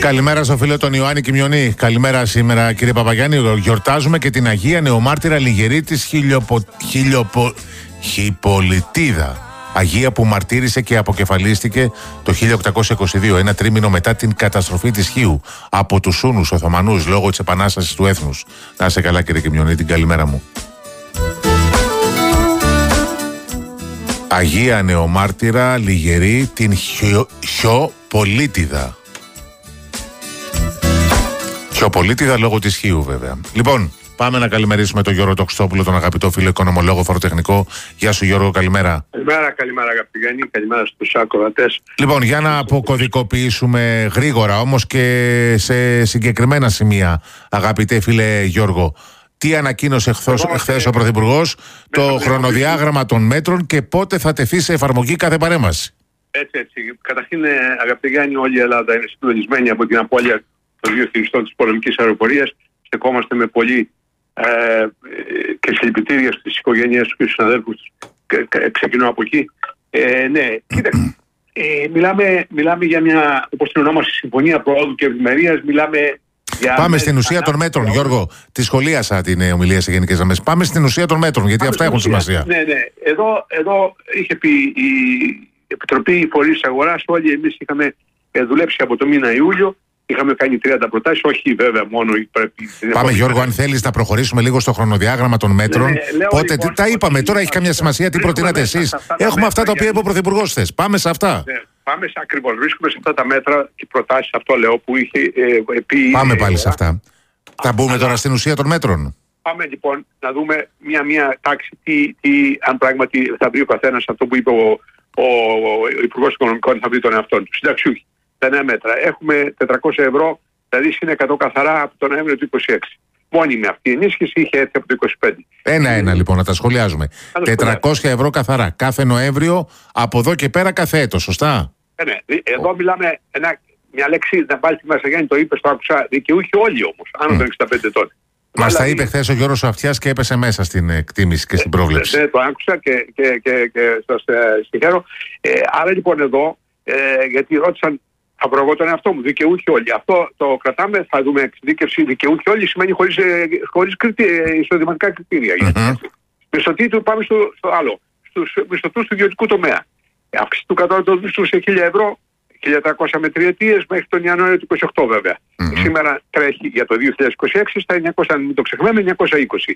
Καλημέρα στο φίλο τον Ιωάννη Κιμιονή. Καλημέρα σήμερα, κύριε Παπαγιάννη. Γιορτάζουμε και την Αγία Νεομάρτυρα Λιγερή της Χιπολιτίδα. Αγία που μαρτύρησε και αποκεφαλίστηκε το 1822, ένα τρίμηνο μετά την καταστροφή της Χίου από τους Σούνους Οθωμανούς λόγω της επανάστασης του έθνους. Να είσαι καλά, κύριε Κιμιονή, την καλημέρα μου. Αγία Νεομάρτυρα Λιγερή την Χιοπολίτιδα. Χιοπολίτιδα λόγω της Χίου, βέβαια. Λοιπόν, πάμε να καλημερίσουμε τον Γιώργο Τοξόπουλο, τον αγαπητό φίλο οικονομολόγο φοροτεχνικό. Γεια σου, Γιώργο, καλημέρα. Καλημέρα αγαπητοί Γιάννη, καλημέρα στους ακροατές. Λοιπόν, για να αποκωδικοποιήσουμε γρήγορα όμως και σε συγκεκριμένα σημεία, αγαπητέ φίλε Γιώργο. Τι ανακοίνωσε χθες ο Πρωθυπουργός, το χρονοδιάγραμμα των μέτρων και πότε θα τεθεί σε εφαρμογή κάθε παρέμβαση. Έτσι. Καταρχήν, αγαπητέ Γιάννη, όλη η Ελλάδα είναι συντονισμένη από την απώλεια των δύο θηριστών της πολεμικής αεροπορίας. Στεκόμαστε με πολύ και συλληπιτήρια στις οικογένειές τους και στους συναδέλφους τους. Ξεκινώ από εκεί. Ναι, κοίταξε. Μιλάμε για μια, όπως την ονόμασε, συμφωνία προόδου και ευημερίας. Πάμε στην ουσία των μέτρων, Γιώργο. Τη σχολίασα την ομιλία σε γενικές γραμμές. Πάμε στην ουσία των μέτρων, γιατί αυτά έχουν σημασία. Ναι. Εδώ είχε πει η Επιτροπή Φορείς Αγοράς, όλοι εμείς είχαμε δουλέψει από το μήνα Ιούλιο. Είχαμε κάνει 30 προτάσεις, όχι βέβαια μόνο πρέπει. Πάμε, Γιώργο, αν θέλεις να προχωρήσουμε λίγο στο χρονοδιάγραμμα των μέτρων. Πότε, λοιπόν, τα είπαμε, τώρα έχει καμιά σημασία τι προτείνατε εσείς. Έχουμε αυτά τα οποία είπε ο Πρωθυπουργός χθες. Πάμε σε αυτά. Ναι, πάμε ακριβώς. Βρίσκουμε σε αυτά τα μέτρα και προτάσεις, αυτό λέω, που είχε πει. Πάμε πάλι σε αυτά. Θα μπούμε τώρα στην ουσία των μέτρων. Πάμε λοιπόν να δούμε μια τάξη, αν πράγματι θα βρει ο καθένας αυτό που είπε ο Υπουργός Οικονομικών, θα βρει τον εαυτό του. Συνταξιούχοι. Τα νέα μέτρα. Έχουμε 400 ευρώ, δηλαδή είναι 100 καθαρά από τον Νοέμβριο του 2026. Μόνιμη αυτή η ενίσχυση είχε έρθει από το 2025. Ένα λοιπόν, να τα σχολιάζουμε. 400 ευρώ καθαρά κάθε Νοέμβριο, από εδώ και πέρα κάθε έτος, σωστά? Ναι. Εδώ μιλάμε μια λέξη, να πάλι τη Μασαγιάννη το είπε, το άκουσα, δικαιούχοι όλοι όμως, άνω των 65 ετών. Μας τα είπε χθες ο Γιώργος Αυτιάς και έπεσε μέσα στην εκτίμηση και στην πρόβλεψη. Ναι, το άκουσα και σας συγχαίρω. Άρα λοιπόν εδώ, γιατί ρώτησαν, θα βρω εγώ τον εαυτό μου, δικαιούχοι όλοι. Αυτό το κρατάμε, θα δούμε εξειδίκευση. Δικαιούχοι όλοι σημαίνει χωρίς εισοδηματικά κριτήρια. Μισθωτοί του, πάμε στο άλλο. Στους μισθωτούς του ιδιωτικού τομέα. Αύξηση του κατώτατου μισθού σε 1.000 ευρώ, 1.300 με τριετίες μέχρι τον Ιανουάριο του 2028 βέβαια. Σήμερα τρέχει για το 2026 στα 900, μην το ξεχνάμε, 920.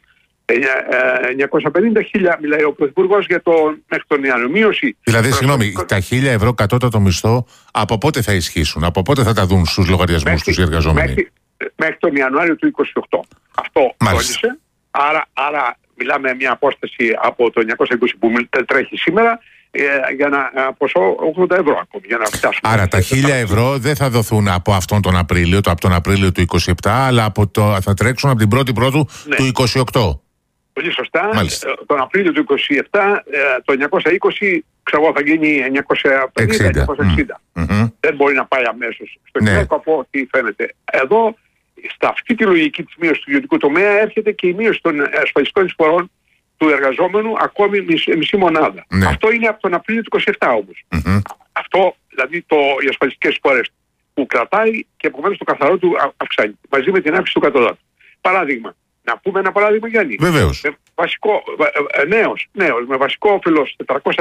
950.000 μιλάει ο Πρωθυπουργός για μέχρι τον Ιανουάριο. Μείωση. Δηλαδή, συγγνώμη, τα 1.000 ευρώ κατώτατο μισθό από πότε θα ισχύσουν, από πότε θα τα δουν στους λογαριασμούς τους οι εργαζόμενοι? Μέχρι τον Ιανουάριο του 2028. Αυτό τόνισε. Άρα μιλάμε μια απόσταση από το 920 που τρέχει σήμερα για ένα ποσό 80 ευρώ ακόμη. Για να φτάσουμε. Άρα τα 1.000 ευρώ δεν θα δοθούν από αυτόν τον Απρίλιο, από τον Απρίλιο του 27, αλλά θα τρέξουν από την 1η Πρώτου του 28. Πολύ σωστά. Τον Απρίλιο του 27 το 920 ξέρω θα γίνει 950-960. Δεν μπορεί να πάει αμέσως στο κοινωνικό από ό,τι φαίνεται. Εδώ, στα αυτή τη λογική της μείωσης του ιδιωτικού τομέα, έρχεται και η μείωση των ασφαλιστικών εισφορών του εργαζόμενου ακόμη μισή μονάδα. Αυτό είναι από τον Απρίλιο του 27 όμως. Αυτό, δηλαδή οι ασφαλιστικές εισφορές που κρατάει και επομένως το καθαρό του αυξάνει. Μαζί με την αύξηση του κατώτατου. Παράδειγμα. Να πούμε ένα παράδειγμα, Γιάννη. Βεβαίως. Νέος, με βασικό όφελος 400